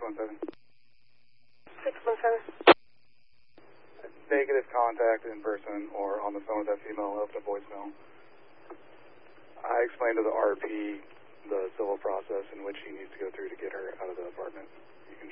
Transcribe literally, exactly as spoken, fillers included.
one seven. six one seven. Negative contact in person or on the phone with that female left a voicemail. I explained to the R P the civil process in which he needs to go through to get her out of the apartment. You can